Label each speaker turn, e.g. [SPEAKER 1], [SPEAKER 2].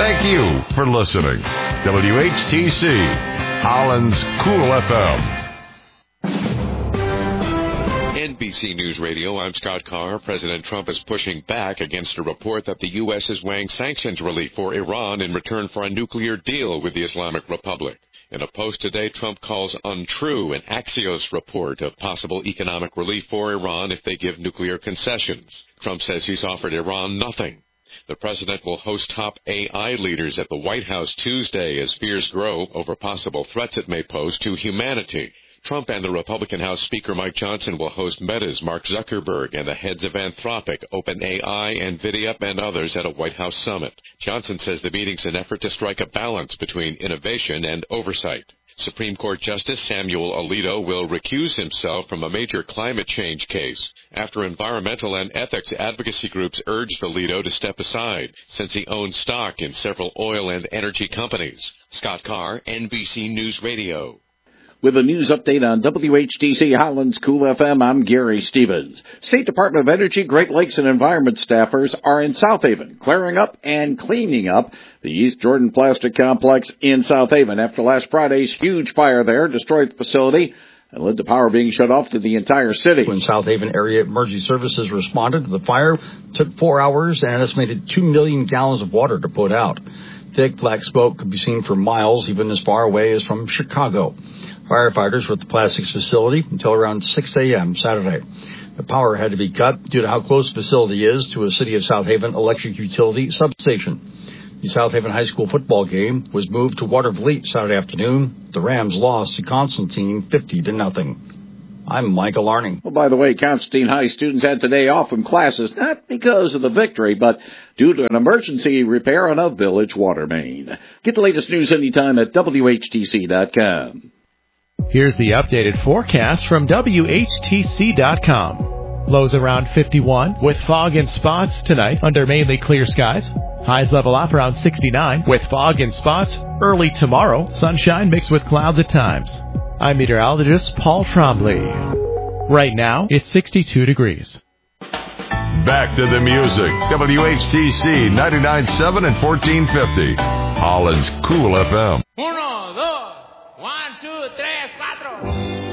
[SPEAKER 1] Thank you for listening. WHTC, Holland's Cool FM.
[SPEAKER 2] NBC News Radio, I'm Scott Carr. President Trump is pushing back against a report that the U.S. is weighing sanctions relief for Iran in return for a nuclear deal with the Islamic Republic. In a post today, Trump calls untrue an Axios report of possible economic relief for Iran if they give nuclear concessions. Trump says he's offered Iran nothing. The president will host top AI leaders at the White House Tuesday as fears grow over possible threats it may pose to humanity. Trump and the Republican House Speaker Mike Johnson will host Meta's Mark Zuckerberg and the heads of Anthropic, OpenAI, NVIDIA, and others at a White House summit. Johnson says the meeting's an effort to strike a balance between innovation and oversight. Supreme Court Justice Samuel Alito will recuse himself from a major climate change case after environmental and ethics advocacy groups urged Alito to step aside since he owns stock in several oil and energy companies. Scott Carr, NBC News Radio.
[SPEAKER 3] With a news update on WHTC Holland's Cool FM, I'm Gary Stevens. State Department of Energy, Great Lakes, and Environment staffers are in South Haven, clearing up and cleaning up the East Jordan Plastic Complex in South Haven after last Friday's huge fire there destroyed the facility and led to power being shut off to the entire city.
[SPEAKER 4] When South Haven area emergency services responded to the fire, it took 4 hours and an estimated 2 million gallons of water to put out. Thick black smoke could be seen for miles, even as far away as from Chicago. Firefighters were at the plastics facility until around 6 a.m. Saturday. The power had to be cut due to how close the facility is to a City of South Haven electric utility substation. The South Haven High School football game was moved to Watervliet Saturday afternoon. The Rams lost to Constantine 50-0. I'm Michael Arning.
[SPEAKER 3] Well, by the way, Constantine High students had today off from classes, not because of the victory, but due to an emergency repair on a village water main. Get the latest news anytime at WHTC.com.
[SPEAKER 5] Here's the updated forecast from WHTC.com. Lows around 51 with fog and spots tonight under mainly clear skies. Highs level off around 69 with fog and spots early tomorrow. Sunshine mixed with clouds at times. I'm meteorologist Paul Trombley. Right now, it's 62 degrees.
[SPEAKER 1] Back to the music. WHTC 99.7 and 1450. Holland's Cool FM.
[SPEAKER 6] 1, 2, 1, 2, 3, 4.